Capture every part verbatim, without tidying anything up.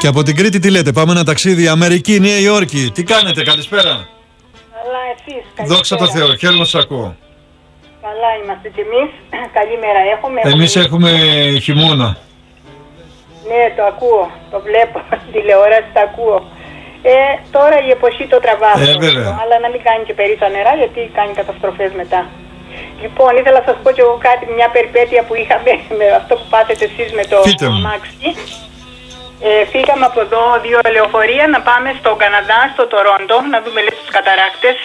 Και από την Κρήτη τι λέτε, πάμε ένα ταξίδι Αμερική, Νέα Υόρκη. Τι κάνετε, καλησπέρα. Καλά, εσείς, καλησπέρα. Δόξα τω Θεώ, χαίρομαι σας ακούω. Καλά είμαστε κι εμείς, καλημέρα έχουμε. Εμείς έχουμε χειμώνα. Ναι, το ακούω, το βλέπω, τηλεόραση το ακούω. Ε, τώρα η εποχή το τραβάει, ε, αλλά να μην κάνει και περί τα νερά, γιατί κάνει καταστροφές μετά. Λοιπόν, ήθελα να σας πω και εγώ κάτι, μια περιπέτεια που είχαμε με αυτό που πάθετε εσείς με το αμάξι. Ε, φύγαμε από εδώ δύο λεωφορεία να πάμε στο Καναδά, στο Τορόντο, να δούμε λέει τους καταράκτες.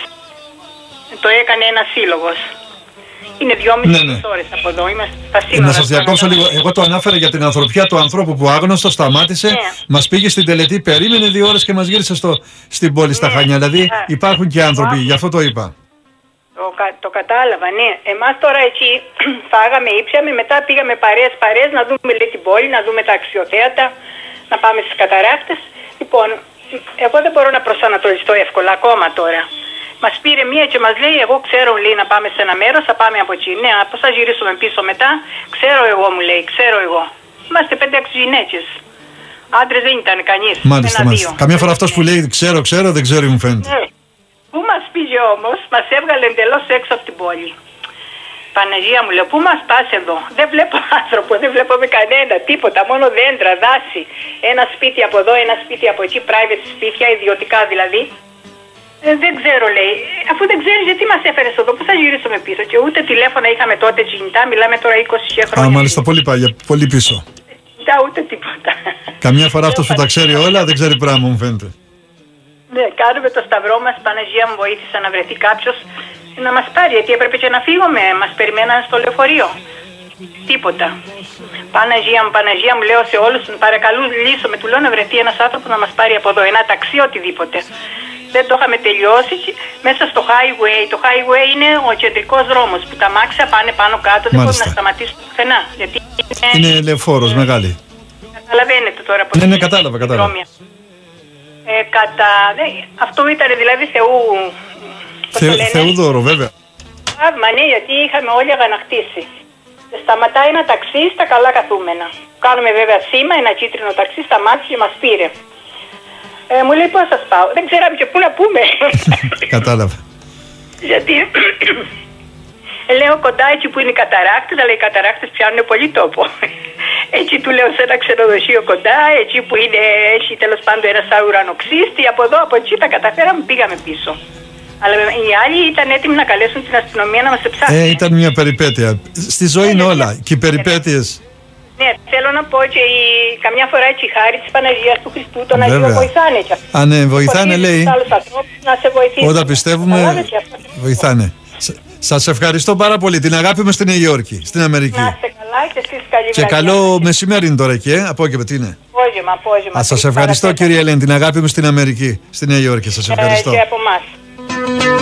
Το έκανε ένας σύλλογος. Είναι δυόμιση ναι, ναι. ώρες από εδώ, είμαστε στα σύνορα. Να σας διακόψω λίγο. Εγώ το ανάφερα για την ανθρωπιά του ανθρώπου που άγνωστο σταμάτησε, ναι. μας πήγε στην τελετή, περίμενε δύο ώρες και μας γύρισε στο, στην πόλη στα ναι. Χανιά. Δηλαδή ναι. υπάρχουν και άνθρωποι, γι' αυτό το είπα. Το, το κατάλαβα, ναι. Εμάς τώρα εκεί φάγαμε, ήψαμε, μετά πήγαμε παρέες παρέες να δούμε λέει, την πόλη, να δούμε τα αξιοθέατα, να πάμε στις καταράκτες. Λοιπόν, εγώ δεν μπορώ να προσανατολιστώ εύκολα ακόμα τώρα. Μας πήρε μία και μας λέει, εγώ ξέρω λέει, να πάμε σε ένα μέρος, θα πάμε από εκεί. Ναι, πώς θα γυρίσουμε πίσω μετά, ξέρω εγώ μου λέει, ξέρω εγώ. Είμαστε πέντε-έξι γυναίκες. Άντρες δεν ήταν κανείς. Μάλιστα, μάλιστα. Καμιά φορά αυτός που λέει ξέρω, ξέρω, δεν ξέρω, μου φαίνεται. Ναι. Πού μας πήγε όμως, μας έβγαλε εντελώς έξω από την πόλη. Παναγία μου, λέω, πού μας πας εδώ? Δεν βλέπω άνθρωπο, δεν βλέπω με κανένα, τίποτα, μόνο δέντρα, δάση. Ένα σπίτι από εδώ, ένα σπίτι από εκεί, private σπίτια, ιδιωτικά δηλαδή. Ε, δεν ξέρω, λέει. Αφού δεν ξέρεις γιατί μας έφερες εδώ, πώς θα γυρίσουμε πίσω? Και ούτε τηλέφωνα είχαμε τότε κινητά, μιλάμε τώρα είκοσι χρόνια. Α, μάλιστα, πολύ παλιά, πολύ πίσω. Κινητά, ούτε τίποτα. Καμιά φορά αυτός που τα ξέρει όλα δεν ξέρει πράγμα, μου φαίνεται. Ναι, κάνουμε το σταυρό μας, Παναγία μου βοήθησε να βρεθεί κάποιος να μας πάρει, γιατί έπρεπε και να φύγουμε, μας περιμέναν στο λεωφορείο. Τίποτα. Παναγία μου, Παναγία μου, λέω σε όλους, παρακαλούν λύσουμε, του λέω να βρεθεί ένας άνθρωπος να μας πάρει από εδώ, ένα ταξί, οτιδήποτε. Δεν το είχαμε τελειώσει, μέσα στο highway, το highway είναι ο κεντρικός δρόμος που τα μάξια πάνε πάνω κάτω, δεν μπορούν να σταματήσουν πουθενά. Γιατί είναι, είναι λεωφόρος, μεγάλη. Καταλαβαίνετε τώρα πώς ναι, ναι, κατάλαβα, κατάλαβα. Ε, κατά, δε, αυτό ήταν δηλαδή Θεού... Θε, Θεούδωρο, βέβαια. Θαύμα, ναι, γιατί είχαμε όλοι αγανακτήσει. Σταματάει ένα ταξί στα καλά καθούμενα. Κάνουμε βέβαια σήμα, ένα κίτρινο ταξί, σταμάτησε και μας πήρε. Ε, μου λέει πώς σας πάω. Δεν ξέραμε και πού να πούμε. Κατάλαβα. Γιατί λέω κοντά εκεί που είναι οι καταράκτες, αλλά οι καταράκτες πιάνουν πολύ τόπο. Έτσι του λέω σε ένα ξενοδοχείο κοντά, εκεί που είναι, έχει τέλος πάντων ένα σαν ουρανοξύστη, από εδώ, από εκεί τα καταφέραμε, πήγαμε πίσω. Αλλά οι άλλοι ήταν έτοιμοι να καλέσουν την αστυνομία να μας εψάξει. Ε, ήταν μια περιπέτεια. Στη ζωή είναι όλα. Και οι περιπέτειες. Ναι, θέλω να πω και η... καμιά φορά έτσι η χάρη της Παναγίας του Χριστού τον Αγίο βοηθάνε. Α, ναι, βοηθάνε λέει. Να σε βοηθήσουν. Όταν πιστεύουμε, βοηθάνε. Σας ευχαριστώ πάρα πολύ. Την αγάπη μας στη Νέα Υόρκη, στην Αμερική. Να είστε καλά και εσείς καλή Και καλό μεσημέρι τώρα εκεί, ε, απόγευμα, τι είναι. Απόγευμα, απόγευμα. Σας ευχαριστώ κύριε Ελένη, την αγάπη μου στην Αμερική, στη Νέα Υόρκη. Σας ευχαριστώ. Ε, και από εμάς.